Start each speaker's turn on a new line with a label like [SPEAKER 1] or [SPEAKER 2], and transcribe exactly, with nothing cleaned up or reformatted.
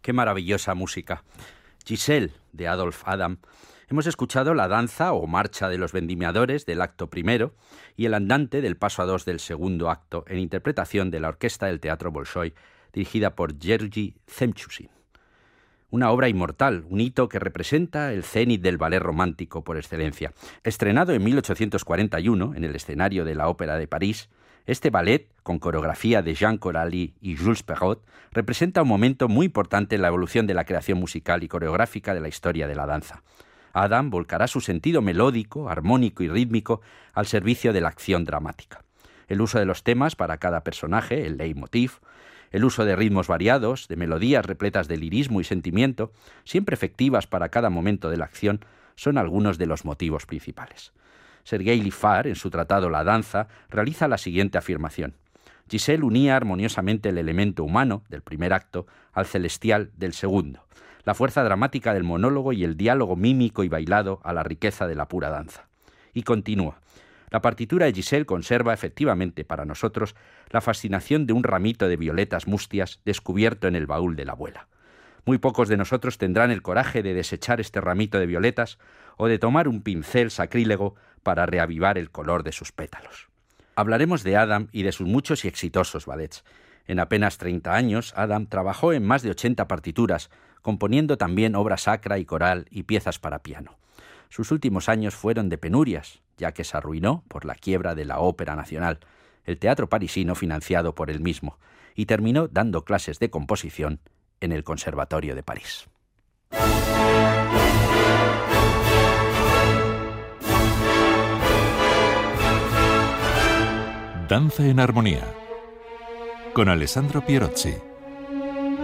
[SPEAKER 1] Qué maravillosa música. Giselle, de Adolphe Adam. Hemos escuchado la danza o marcha de los vendimiadores del acto primero y el andante del paso a dos del segundo acto en interpretación de la orquesta del Teatro Bolshoi, dirigida por Georgi Zemchusin. Una obra inmortal, un hito que representa el cénit del ballet romántico por excelencia. Estrenado en mil ochocientos cuarenta y uno en el escenario de la Ópera de París, este ballet, con coreografía de Jean Coralie y Jules Perrot, representa un momento muy importante en la evolución de la creación musical y coreográfica de la historia de la danza. Adam volcará su sentido melódico, armónico y rítmico al servicio de la acción dramática. El uso de los temas para cada personaje, el leitmotiv, el uso de ritmos variados, de melodías repletas de lirismo y sentimiento, siempre efectivas para cada momento de la acción, son algunos de los motivos principales. Sergei Lifar, en su tratado La danza, realiza la siguiente afirmación. Giselle unía armoniosamente el elemento humano del primer acto al celestial del segundo, la fuerza dramática del monólogo y el diálogo mímico y bailado a la riqueza de la pura danza. Y continúa. La partitura de Giselle conserva efectivamente para nosotros la fascinación de un ramito de violetas mustias descubierto en el baúl de la abuela. Muy pocos de nosotros tendrán el coraje de desechar este ramito de violetas o de tomar un pincel sacrílego para reavivar el color de sus pétalos. Hablaremos de Adam y de sus muchos y exitosos ballets. En apenas treinta años, Adam trabajó en más de ochenta partituras, componiendo también obra sacra y coral y piezas para piano. Sus últimos años fueron de penurias, ya que se arruinó por la quiebra de la Ópera Nacional, el teatro parisino financiado por él mismo, y terminó dando clases de composición en el Conservatorio de París.
[SPEAKER 2] Danza en armonía, con Alessandro Pierozzi.